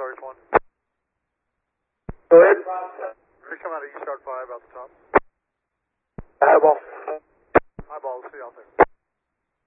Tigers 1. Go ahead. We're coming out of East Yard 5 out the top. Eyeball. Eyeball, see you out there.